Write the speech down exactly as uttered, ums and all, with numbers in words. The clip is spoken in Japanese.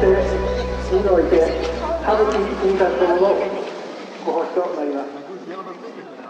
して二の池、葉月印刷のご発となります。